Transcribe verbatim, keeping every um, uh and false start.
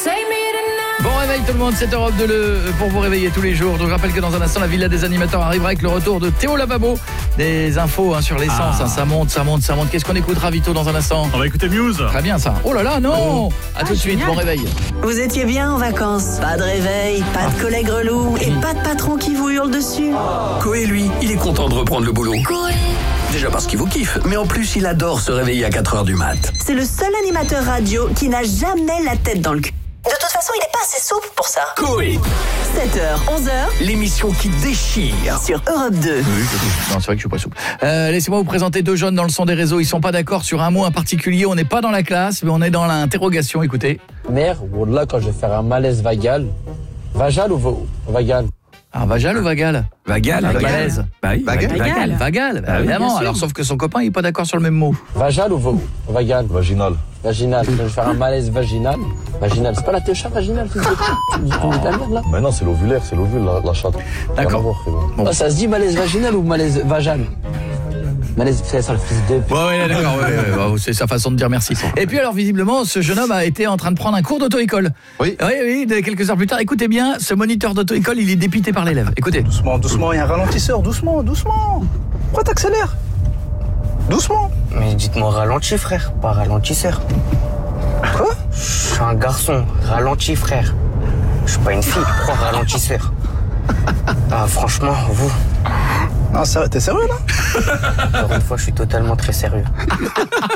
Bon réveil tout le monde, sept heures de le pour vous réveiller tous les jours. Donc je rappelle que dans un instant la villa des animateurs arrivera avec le retour de Théo Lavabo. Des infos hein, sur l'essence, ah. hein, ça monte, ça monte, ça monte. Qu'est-ce qu'on écoutera Vito dans un instant? On va écouter Muse. Très bien ça. Oh là là, non. Oh. À ah, tout de suite, bon réveil. Vous étiez bien en vacances? Pas de réveil, pas de collègues relous et pas de patron qui vous hurle dessus. Koé, lui, il est content de reprendre le boulot. Koé. Déjà parce qu'il vous kiffe, mais en plus il adore se réveiller à quatre heures du mat. C'est le seul animateur radio qui n'a jamais la tête dans le cul. De toute façon, il n'est pas assez souple pour ça. Koé. sept heures, onze heures. L'émission qui déchire. Sur Europe deux. Oui, non, c'est vrai que je suis pas souple. Euh, laissez-moi vous présenter deux jeunes dans le son des réseaux. Ils sont pas d'accord sur un mot en particulier. On n'est pas dans la classe, mais on est dans l'interrogation. Écoutez. Mère, là, quand je vais faire un malaise vagal. Vagal ou va- vagal? Ah, vagal ou vagal? Vagal, vagal. Valaise. Bah oui, vagal. Vagal, vagal, bah, évidemment. Alors, sauf que son copain, il est pas d'accord sur le même mot. Vagal ou va- vagal? Vaginal. Vaginal. Quand je vais faire un malaise vaginal. Vaginal. C'est pas la técha vaginale, tu me dis de la merde, là? Mais non, c'est l'ovulaire, c'est l'ovule, la, la chatte. D'accord. Bon. Ah, ça se dit malaise vaginal ou malaise vagal? Malaise, c'est ça le fils de... Ouais, ouais, d'accord, ouais, ouais, ouais, c'est sa façon de dire merci. Et puis alors, visiblement, ce jeune homme a été en train de prendre un cours d'auto-école. Oui. Oui, oui, de- quelques heures plus tard. Écoutez bien, ce moniteur d'auto-école, il est dépité par l'élève. Écoutez. Doucement, doucement, il y a un ralentisseur, doucement, doucement. Pourquoi t'accélères? Doucement. Mais dites-moi ralenti, frère, pas ralentisseur. Quoi? Je suis un garçon, ralenti, frère. Je suis pas une fille, pourquoi ralentisseur? Ah, franchement, vous... Non, sérieux, t'es sérieux là? Encore une fois, je suis totalement très sérieux.